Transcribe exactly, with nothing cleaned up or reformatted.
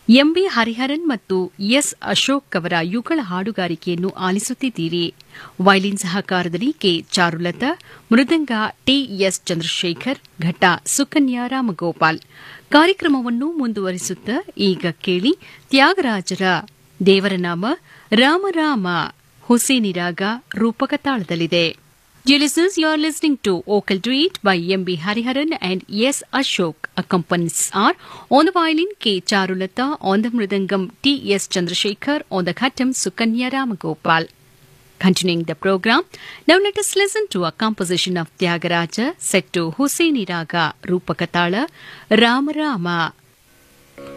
MB Hariharan ಮತ್ತು S Ashok ಅವರ ಯುಗಳ ಹಾಡುಗಾರಿಕೆಯನ್ನು ಆಲಿಸುತ್ತಿದ್ದೀರಿ. Violin ಸಹಕಾರದಲ್ಲಿ K Charulata, ಮೃದಂಗ TS Chandrashekhar, ಘಟ ಸುಕನ್ಯಾ ರಾಮಗೋಪಾಲ್. ಕಾರ್ಯಕ್ರಮವನ್ನು ಮುಂದುವರಿಸುತ್ತಾ ಈಗ ಕೇಳಿ ತ್ಯಾಗರಾಜರ ದೇವರನಾಮ ರಾಮರಾಮ ಹುಸೇನಿ ರಾಗ ರೂಪಕ ತಾಳದಲ್ಲಿದೆ. Dear listeners, you are listening to Vocal Duet by M B Hariharan and S. Ashok. Accompanies are on the violin K. Charulata, on the mridangam T. S. Chandrasekhar, on the khatam Sukanya Ramagopal. Continuing the program, now let us listen to a composition of Tyagaraja set to Husaini Raga Rupakatala Rama Rama.